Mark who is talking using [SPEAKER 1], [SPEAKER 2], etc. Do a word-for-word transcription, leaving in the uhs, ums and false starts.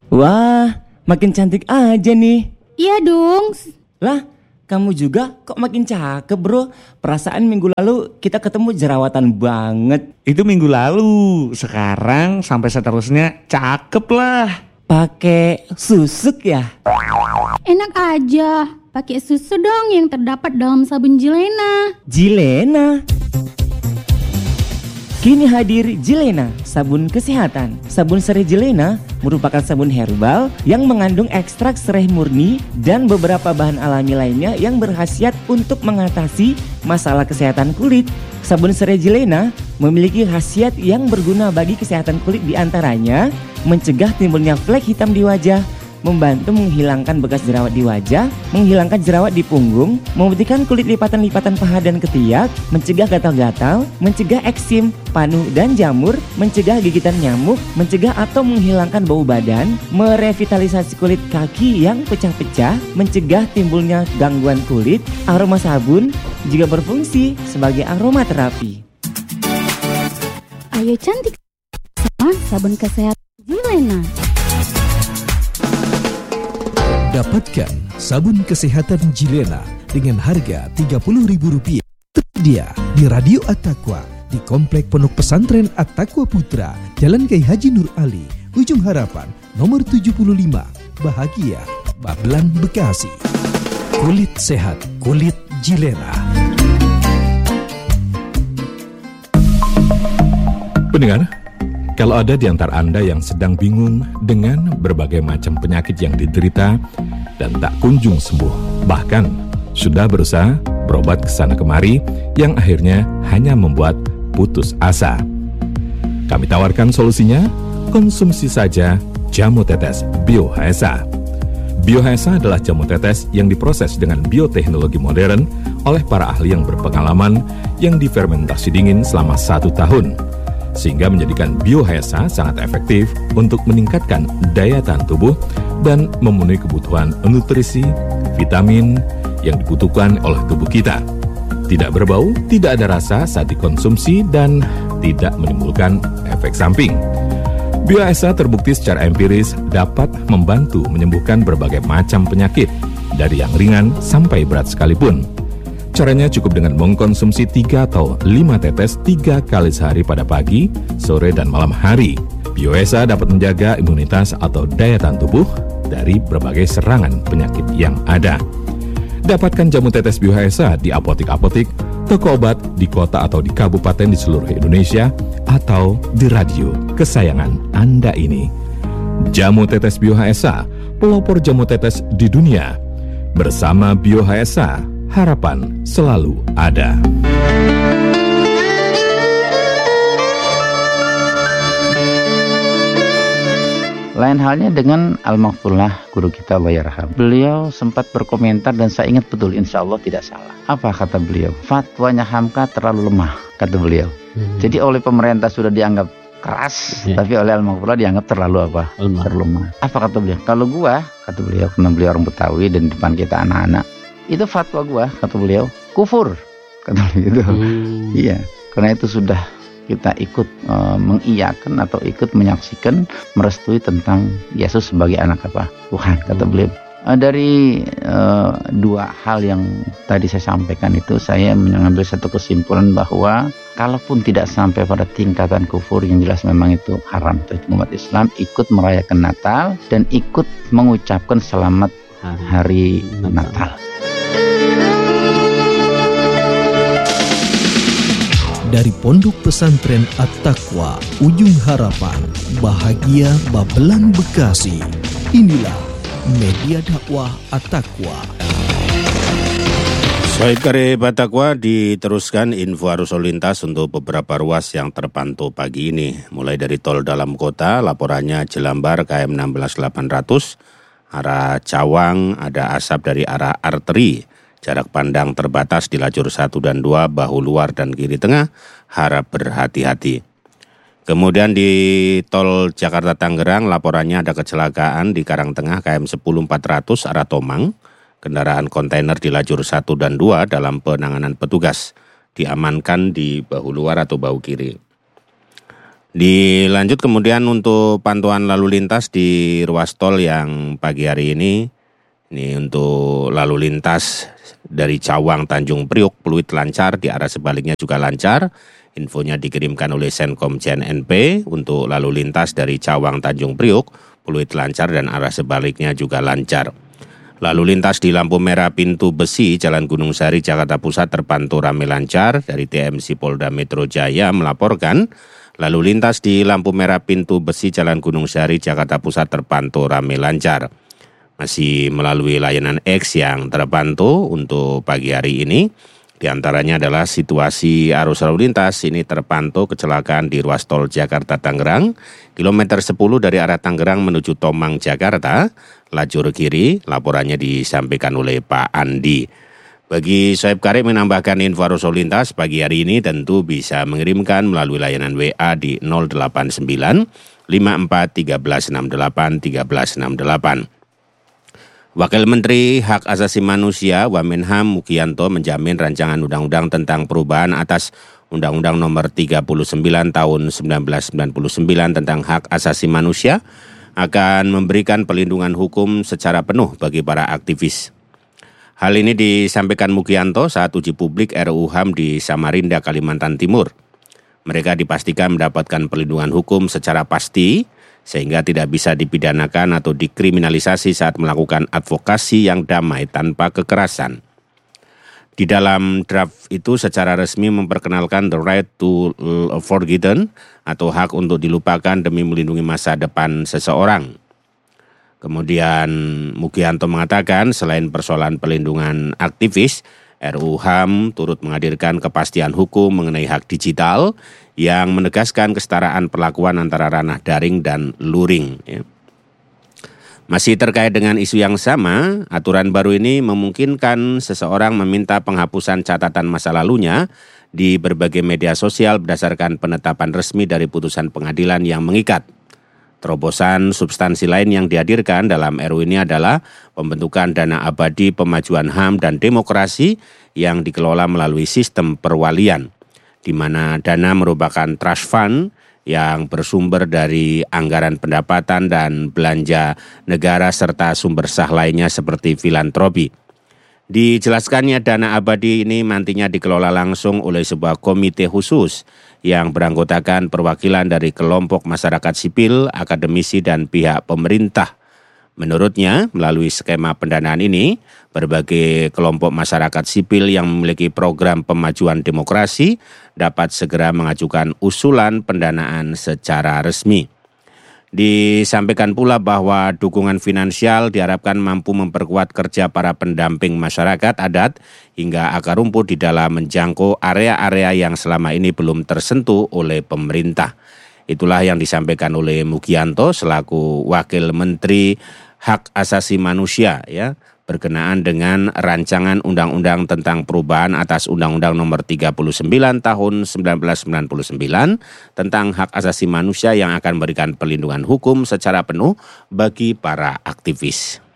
[SPEAKER 1] Wah, makin cantik aja nih.
[SPEAKER 2] Iya dong.
[SPEAKER 1] Lah, kamu juga kok makin cakep bro. Perasaan minggu lalu kita ketemu jerawatan banget.
[SPEAKER 3] Itu minggu lalu. Sekarang sampai seterusnya cakep lah.
[SPEAKER 1] Pakai susuk ya?
[SPEAKER 2] Enak aja. Pakai susu dong yang terdapat dalam sabun Jilena.
[SPEAKER 1] Jilena? Kini hadir Jilena, sabun kesehatan. Sabun serai Jilena merupakan sabun herbal yang mengandung ekstrak serai murni dan beberapa bahan alami lainnya yang berkhasiat untuk mengatasi masalah kesehatan kulit. Sabun serai Jilena memiliki khasiat yang berguna bagi kesehatan kulit, diantaranya mencegah timbulnya flek hitam di wajah, membantu menghilangkan bekas jerawat di wajah, menghilangkan jerawat di punggung, memutihkan kulit lipatan-lipatan paha dan ketiak, mencegah gatal-gatal, mencegah eksim, panu dan jamur, mencegah gigitan nyamuk, mencegah atau menghilangkan bau badan, merevitalisasi kulit kaki yang pecah-pecah, mencegah timbulnya gangguan kulit. Aroma sabun juga berfungsi sebagai aromaterapi.
[SPEAKER 2] Ayo cantik sama sabun kesehatan Jilena.
[SPEAKER 4] Dapatkan sabun kesehatan Jilena dengan harga tiga puluh ribu rupiah. Tersedia di Radio At-Taqwa di Komplek Pondok Pesantren At-Taqwa Putra, Jalan Kiai Haji Nur Ali, Ujung Harapan, nomor tujuh puluh lima, Bahagia, Babelan, Bekasi. Kulit sehat, kulit Jilena.
[SPEAKER 5] Pendengar, kalau ada di antara Anda yang sedang bingung dengan berbagai macam penyakit yang diderita dan tak kunjung sembuh, bahkan sudah berusaha berobat kesana kemari yang akhirnya hanya membuat putus asa. Kami tawarkan solusinya, konsumsi saja jamu tetes Bio H S A. Bio H S A adalah jamu tetes yang diproses dengan bioteknologi modern oleh para ahli yang berpengalaman yang difermentasi dingin selama satu tahun. Sehingga menjadikan Bio H S A sangat efektif untuk meningkatkan daya tahan tubuh dan memenuhi kebutuhan nutrisi, vitamin yang dibutuhkan oleh tubuh kita. Tidak berbau, tidak ada rasa saat dikonsumsi, dan tidak menimbulkan efek samping. Bio H S A terbukti secara empiris dapat membantu menyembuhkan berbagai macam penyakit, dari yang ringan sampai berat sekalipun. Caranya cukup dengan mengkonsumsi tiga atau lima tetes tiga kali sehari pada pagi, sore, dan malam hari. Bio H S A dapat menjaga imunitas atau daya tahan tubuh dari berbagai serangan penyakit yang ada. Dapatkan jamu tetes Bio H S A di apotik-apotik, toko obat di kota atau di kabupaten di seluruh Indonesia, atau di radio kesayangan Anda ini. Jamu tetes Bio H S A, pelopor jamu tetes di dunia. Bersama Bio H S A, harapan selalu ada.
[SPEAKER 6] Lain halnya dengan Al-Maghfurlah, guru kita Allah yarham. Beliau sempat berkomentar dan saya ingat betul, insya Allah tidak salah. Apa kata beliau? Fatwanya Hamka terlalu lemah, kata beliau. Hmm. Jadi oleh pemerintah sudah dianggap keras, yeah. Tapi oleh Al-Maghfurlah dianggap terlalu apa? Lemah. Terlalu lemah. Apa kata beliau? Kalau gua, kata beliau, karena beliau orang Betawi dan di depan kita anak-anak, itu fatwa gua, kata beliau, kufur, kata beliau itu. Hmm. Iya, karena itu sudah kita ikut uh, mengiyakan atau ikut menyaksikan, merestui tentang Yesus sebagai anak apa? Tuhan, kata hmm. beliau. Uh, dari uh, dua hal yang tadi saya sampaikan itu, saya mengambil satu kesimpulan bahwa kalaupun tidak sampai pada tingkatan kufur, yang jelas memang itu haram bagi umat Islam ikut merayakan Natal dan ikut mengucapkan selamat hari Natal.
[SPEAKER 4] Dari Pondok Pesantren At-Taqwa, Ujung Harapan, Bahagia, Babelan, Bekasi. Inilah media dakwah At-Taqwa.
[SPEAKER 7] Baik, karib At-Taqwa diteruskan info arus lalu lintas untuk beberapa ruas yang terpantau pagi ini. Mulai dari tol dalam kota, laporannya Jelambar K M enam belas delapan ratus, arah Cawang ada asap dari arah arteri. Jarak pandang terbatas di lajur satu dan dua, bahu luar dan kiri tengah, harap berhati-hati. Kemudian di tol Jakarta Tangerang, laporannya ada kecelakaan di Karangtengah K M sepuluh empat ratus arah Tomang. Kendaraan kontainer di lajur satu dan dua dalam penanganan petugas, diamankan di bahu luar atau bahu kiri. Dilanjut kemudian untuk pantauan lalu lintas di ruas tol yang pagi hari ini. Ini untuk lalu lintas dari Cawang Tanjung Priok, Pluit lancar, di arah sebaliknya juga lancar. Infonya dikirimkan oleh Senkom J N N P. Untuk lalu lintas dari Cawang Tanjung Priok, Pluit lancar dan arah sebaliknya juga lancar. Lalu lintas di lampu merah pintu besi Jalan Gunung Sari, Jakarta Pusat terpantau ramai lancar. Dari T M C Polda Metro Jaya melaporkan, lalu lintas di lampu merah pintu besi Jalan Gunung Sari, Jakarta Pusat terpantau ramai lancar. Masih melalui layanan X yang terpantau untuk pagi hari ini. Di antaranya adalah situasi arus lalu lintas ini terpantau kecelakaan di ruas tol Jakarta-Tangerang, kilometer sepuluh dari arah Tangerang menuju Tomang, Jakarta, lajur kiri, laporannya disampaikan oleh Pak Andi. Bagi Soeb Karib menambahkan info arus lalu lintas pagi hari ini tentu bisa mengirimkan melalui layanan W A di nol delapan sembilan lima empat tiga enam delapan tiga enam delapan. Wakil Menteri Hak Asasi Manusia Wamenham Mugianto menjamin rancangan undang-undang tentang perubahan atas Undang-Undang Nomor tiga puluh sembilan Tahun seribu sembilan ratus sembilan puluh sembilan tentang Hak Asasi Manusia akan memberikan perlindungan hukum secara penuh bagi para aktivis. Hal ini disampaikan Mugianto saat uji publik R U H A M di Samarinda, Kalimantan Timur. Mereka dipastikan mendapatkan perlindungan hukum secara pasti, sehingga tidak bisa dipidanakan atau dikriminalisasi saat melakukan advokasi yang damai tanpa kekerasan. Di dalam draft itu secara resmi memperkenalkan the right to forgotten atau hak untuk dilupakan demi melindungi masa depan seseorang. Kemudian Mugianto mengatakan selain persoalan perlindungan aktivis, R U H A M turut menghadirkan kepastian hukum mengenai hak digital yang menegaskan kesetaraan perlakuan antara ranah daring dan luring. Ya. Masih terkait dengan isu yang sama, aturan baru ini memungkinkan seseorang meminta penghapusan catatan masa lalunya di berbagai media sosial berdasarkan penetapan resmi dari putusan pengadilan yang mengikat. Terobosan substansi lain yang dihadirkan dalam R U ini adalah pembentukan dana abadi pemajuan H A M dan demokrasi yang dikelola melalui sistem perwalian, di mana dana merupakan trust fund yang bersumber dari anggaran pendapatan dan belanja negara serta sumber sah lainnya seperti filantropi. Dijelaskannya dana abadi ini nantinya dikelola langsung oleh sebuah komite khusus yang beranggotakan perwakilan dari kelompok masyarakat sipil, akademisi, dan pihak pemerintah. Menurutnya, melalui skema pendanaan ini, berbagai kelompok masyarakat sipil yang memiliki program pemajuan demokrasi dapat segera mengajukan usulan pendanaan secara resmi. Disampaikan pula bahwa dukungan finansial diharapkan mampu memperkuat kerja para pendamping masyarakat adat hingga akar rumput di dalam menjangkau area-area yang selama ini belum tersentuh oleh pemerintah. Itulah yang disampaikan oleh Mugianto selaku Wakil Menteri Hak Asasi Manusia, ya, berkenaan dengan rancangan undang-undang tentang perubahan atas Undang-Undang Nomor tiga puluh sembilan Tahun seribu sembilan ratus sembilan puluh sembilan tentang hak asasi manusia yang akan memberikan perlindungan hukum secara penuh bagi para aktivis.